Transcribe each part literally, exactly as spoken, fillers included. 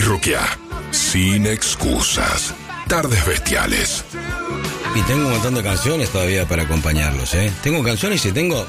rockeá, sin excusas. Tardes Bestiales. Y tengo un montón de canciones todavía para acompañarlos, ¿eh? Tengo canciones y tengo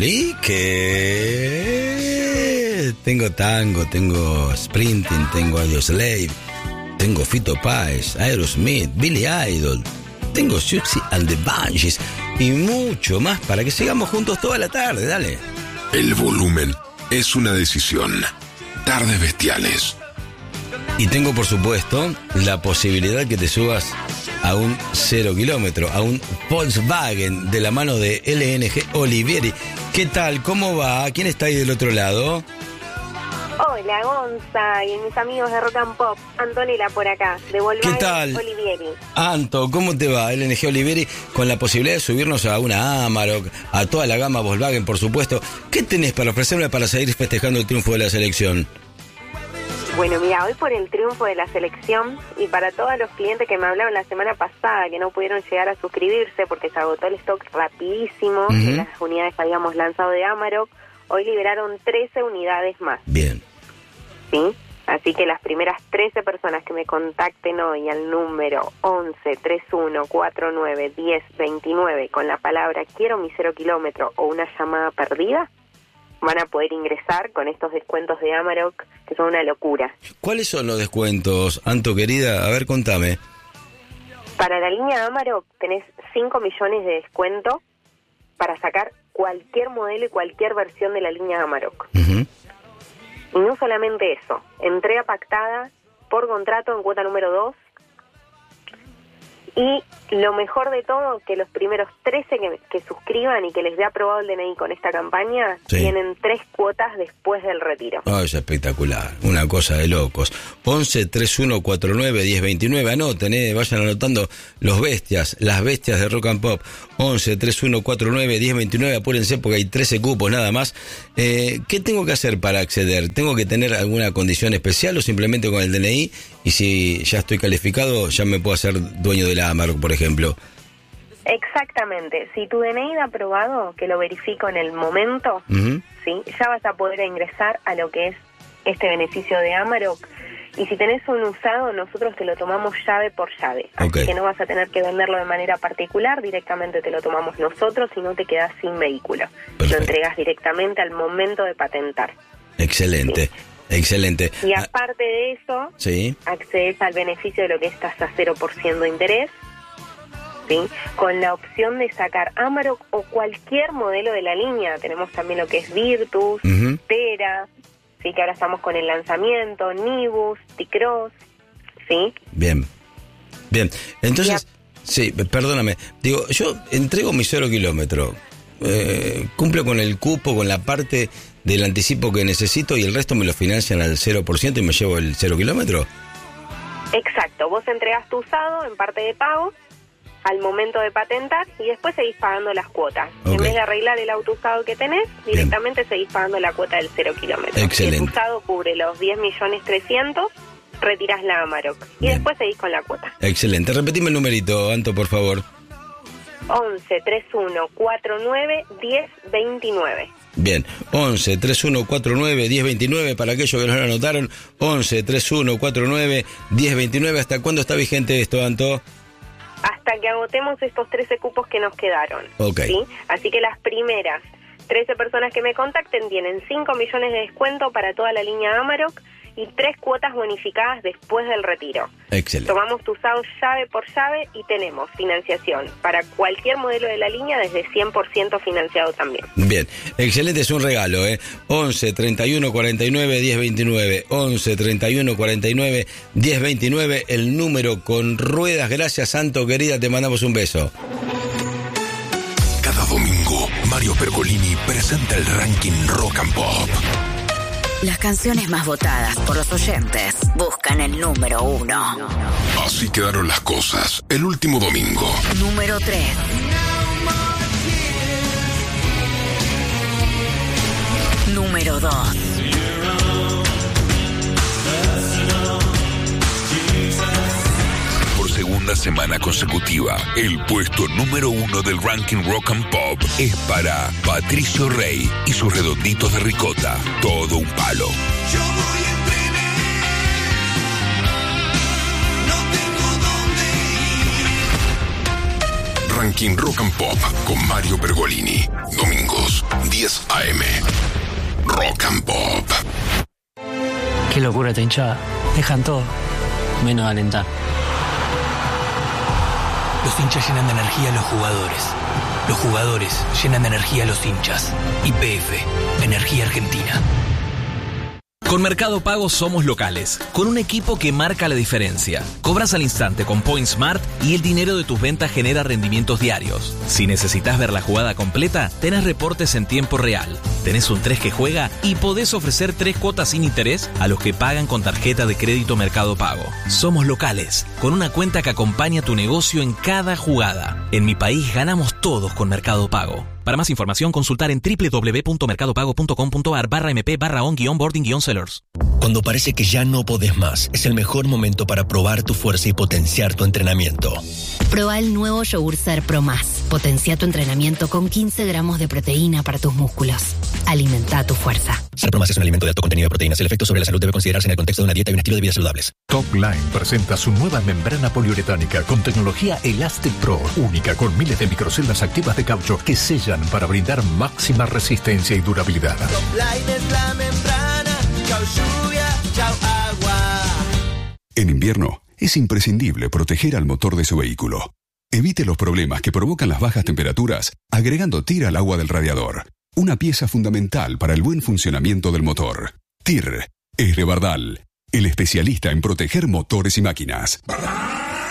boliche. Tengo tango, tengo sprinting, tengo Audioslave, tengo Fito Páez, Aerosmith, Billy Idol, tengo Siouxsie and the Banshees y mucho más para que sigamos juntos toda la tarde, dale. El volumen es una decisión. Tardes Bestiales. Y tengo, por supuesto, la posibilidad que te subas a un cero kilómetro, a un Volkswagen de la mano de L N G Olivieri. ¿Qué tal? ¿Cómo va? ¿Quién está ahí del otro lado? Hola, Gonza y mis amigos de Rock and Pop. Antonella por acá, de Volkswagen. ¿Qué tal? Olivieri. Anto, ¿cómo te va? L N G Olivieri, con la posibilidad de subirnos a una Amarok, a toda la gama Volkswagen, por supuesto. ¿Qué tenés para ofrecerme para seguir festejando el triunfo de la selección? Bueno, mira, hoy por el triunfo de la selección y para todos los clientes que me hablaron la semana pasada que no pudieron llegar a suscribirse porque se agotó el stock rapidísimo uh-huh. de las unidades que habíamos lanzado de Amarok, hoy liberaron trece unidades más. Bien. ¿Sí? Así que las primeras trece personas que me contacten hoy al número once treinta y uno cuarenta y nueve diez veintinueve con la palabra quiero mi cero kilómetro o una llamada perdida, van a poder ingresar con estos descuentos de Amarok, que son una locura. ¿Cuáles son los descuentos, Anto, querida? A ver, contame. Para la línea Amarok tenés cinco millones de descuento para sacar cualquier modelo y cualquier versión de la línea Amarok. Uh-huh. Y no solamente eso, entrega pactada por contrato en cuota número dos. Y lo mejor de todo, que los primeros trece que, que suscriban y que les dé aprobado el D N I con esta campaña, sí, tienen tres cuotas después del retiro. Oh, es espectacular, una cosa de locos. once treinta y uno cuarenta y nueve diez veintinueve, anoten, eh, vayan anotando los bestias, las bestias de Rock and Pop. once treinta y uno cuarenta y nueve diez veintinueve, apúrense porque hay trece cupos nada más. Eh, ¿Qué tengo que hacer para acceder? ¿Tengo que tener alguna condición especial o simplemente con el D N I? Y si ya estoy calificado, ya me puedo hacer dueño de la Amarok, por ejemplo. Exactamente. Si tu D N I da aprobado, que lo verifico en el momento, uh-huh. ¿sí? Ya vas a poder ingresar a lo que es este beneficio de Amarok. Y si tenés un usado, nosotros te lo tomamos llave por llave. Así okay. que no vas a tener que venderlo de manera particular, directamente te lo tomamos nosotros y no te quedás sin vehículo. Perfecto. Lo entregas directamente al momento de patentar. Excelente. ¿Sí? Excelente. Y aparte de eso, sí, accedes al beneficio de lo que es tasa cero por ciento de interés, ¿sí? Con la opción de sacar Amarok o cualquier modelo de la línea. Tenemos también lo que es Virtus, uh-huh. Tera, ¿sí? Que ahora estamos con el lanzamiento, Nibus, T-Cross, ¿sí? Bien, bien. Entonces, sí, perdóname, digo, yo entrego mi cero kilómetro, eh, cumplo con el cupo, con la parte del anticipo que necesito y el resto me lo financian al cero por ciento y me llevo el cero kilómetro. Exacto, vos entregás tu usado en parte de pago al momento de patentar y después seguís pagando las cuotas. Okay. En vez de arreglar el auto usado que tenés, directamente Bien. seguís pagando la cuota del cero kilómetro. Excelente. Si el usado cubre los diez millones trescientos, retirás la Amarok y Bien. después seguís con la cuota. Excelente. Repetime el numerito, Anto, por favor. once treinta y uno cuarenta y nueve diez veintinueve. Bien, once treinta y uno cuarenta y nueve diez veintinueve, para aquellos que no lo anotaron, once treinta y uno cuarenta y nueve diez veintinueve. ¿Hasta cuándo está vigente esto, Anto? Hasta que agotemos estos trece cupos que nos quedaron. Okay. ¿Sí? Así que las primeras trece personas que me contacten tienen cinco millones de descuento para toda la línea Amarok y tres cuotas bonificadas después del retiro. Excelente. Tomamos tu usado llave por llave y tenemos financiación para cualquier modelo de la línea desde cien por ciento financiado también. Bien, excelente, es un regalo, ¿eh? once treinta y uno cuarenta y nueve diez veintinueve, once treinta y uno cuarenta y nueve diez veintinueve, el número con ruedas. Gracias, Santo, querida, te mandamos un beso. Cada domingo, Mario Pergolini presenta el ranking Rock and Pop. Las canciones más votadas por los oyentes buscan el número uno. Así quedaron las cosas el último domingo. Número tres. Número dos. Por segunda semana consecutiva, el puesto número uno del ranking Rock and Pop es para Patricio Rey y sus redonditos de ricota. Todo un palo. Yo voy a entrenar Ranking Rock and Pop con Mario Pergolini. Domingos, diez a eme. Rock and Pop. Qué locura esta hinchada. Dejan todo, menos alentar. Los hinchas llenan de energía a los jugadores. Los jugadores llenan de energía a los hinchas. Y P F, Energía Argentina. Con Mercado Pago somos locales, con un equipo que marca la diferencia. Cobras al instante con Point Smart y el dinero de tus ventas genera rendimientos diarios. Si necesitas ver la jugada completa, tenés reportes en tiempo real. Tenés un tres que juega y podés ofrecer tres cuotas sin interés a los que pagan con tarjeta de crédito Mercado Pago. Somos locales, con una cuenta que acompaña tu negocio en cada jugada. En mi país ganamos todos con Mercado Pago. Para más información, consultar en doble u doble u doble u punto mercado pago punto com punto a r barra mp barra on guión boarding guión sellers. Cuando parece que ya no podés más, es el mejor momento para probar tu fuerza y potenciar tu entrenamiento. Proba el nuevo yogur Ser Pro Más. Potencia tu entrenamiento con quince gramos de proteína para tus músculos. Alimenta tu fuerza. Ser Pro Más es un alimento de alto contenido de proteínas. El efecto sobre la salud debe considerarse en el contexto de una dieta y un estilo de vida saludables. Top Line presenta su nueva membrana poliuretánica con tecnología Elastic Pro, única con miles de microceldas activas de caucho que sellan para brindar máxima resistencia y durabilidad. Top Line es la membrana. Chau lluvia, chau agua. En invierno es imprescindible proteger al motor de su vehículo. Evite los problemas que provocan las bajas temperaturas agregando T I R al agua del radiador. Una pieza fundamental para el buen funcionamiento del motor. T I R es de Bardal, el especialista en proteger motores y máquinas.